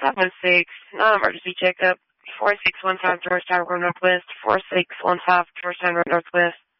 716, non-emergency checkup, 4615 Georgetown Road Northwest, 4615 Georgetown Road Northwest.